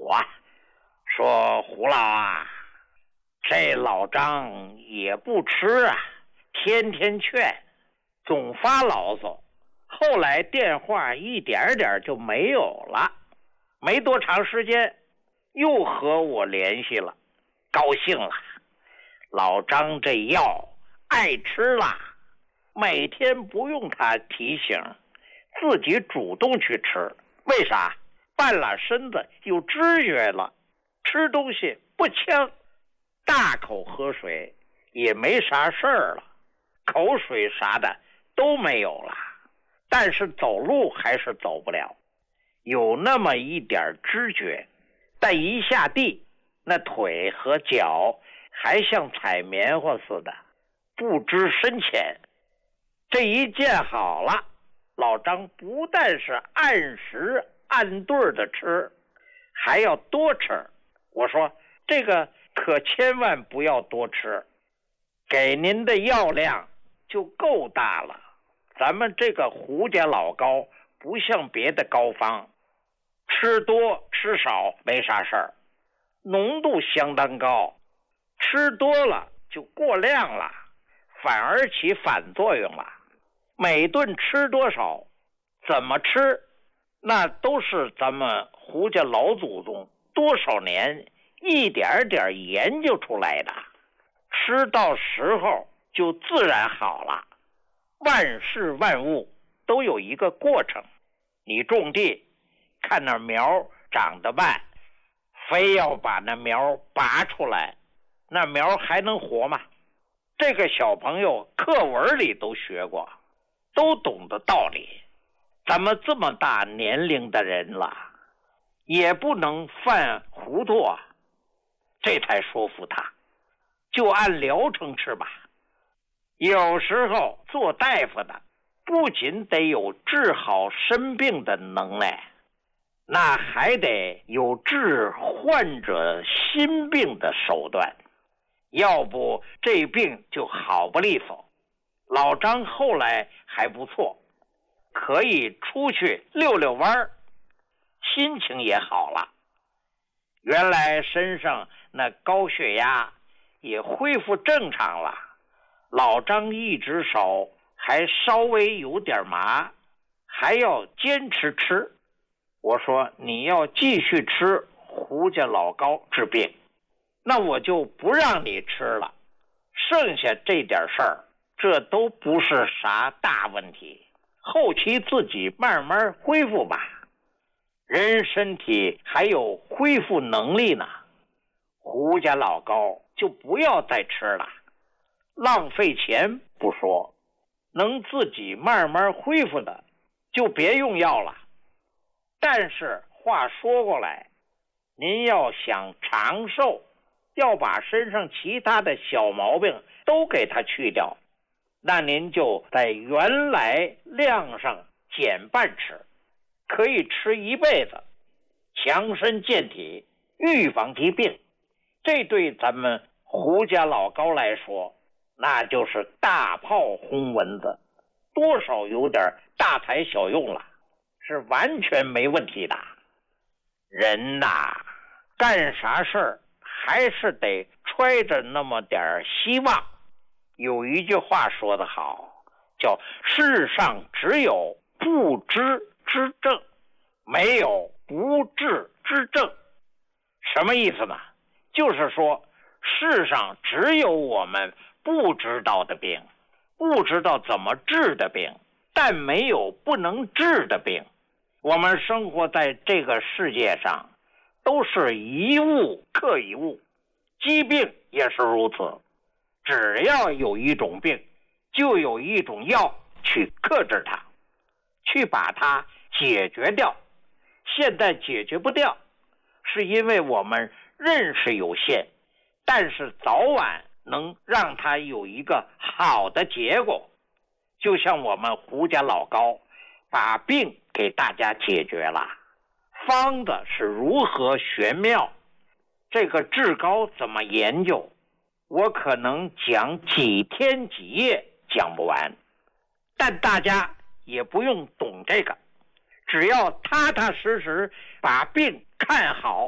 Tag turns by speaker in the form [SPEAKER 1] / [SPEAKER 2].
[SPEAKER 1] 啊，说胡老啊，这老张也不吃啊，天天劝，总发牢骚，后来电话一点点就没有了。没多长时间又和我联系了，高兴了，老张这药爱吃啦，每天不用他提醒，自己主动去吃。为啥？半拉身子有知觉了，吃东西不呛，大口喝水也没啥事儿了，口水啥的都没有了，但是走路还是走不了，有那么一点知觉，但一下地，那腿和脚还像踩棉花似的，不知深浅。这一见好了，老张不但是按时按对的吃，还要多吃。我说这个可千万不要多吃，给您的药量就够大了。咱们这个胡家老膏不像别的膏方，吃多吃少没啥事儿，浓度相当高，吃多了就过量了，反而起反作用了。每顿吃多少，怎么吃，那都是咱们胡家老祖宗多少年一点点研究出来的，吃到时候就自然好了。万事万物都有一个过程，你种地看那苗长得慢，非要把那苗拔出来，那苗还能活吗？这个小朋友课文里都学过，都懂得道理。咱们这么大年龄的人了，也不能犯糊涂啊。这才说服他，就按疗程吃吧。有时候做大夫的不仅得有治好生病的能耐，那还得有治患者心病的手段，要不这病就好不利索。老张后来还不错，可以出去溜溜弯，心情也好了。原来身上那高血压也恢复正常了，老张一只手还稍微有点麻，还要坚持吃。我说你要继续吃胡家老膏治病，那我就不让你吃了，剩下这点事儿，这都不是啥大问题，后期自己慢慢恢复吧。人身体还有恢复能力呢，胡家老膏就不要再吃了，浪费钱不说，能自己慢慢恢复的就别用药了。但是话说过来，您要想长寿，要把身上其他的小毛病都给它去掉，那您就在原来量上减半吃，可以吃一辈子，强身健体，预防疾病。这对咱们胡家老膏来说，那就是大炮轰蚊子，多少有点大材小用了，是完全没问题的。人呐，干啥事儿还是得揣着那么点希望。有一句话说得好，叫世上只有不知之症，没有不治之症。什么意思呢？就是说世上只有我们不知道的病，不知道怎么治的病，但没有不能治的病。我们生活在这个世界上，都是一物克一物，疾病也是如此。只要有一种病，就有一种药去克制它，去把它解决掉。现在解决不掉，是因为我们认识有限，但是早晚能让它有一个好的结果。就像我们胡家老膏把病给大家解决了，方子是如何玄妙，这个治膏怎么研究，我可能讲几天几夜讲不完，但大家也不用懂这个，只要踏踏实实把病看好，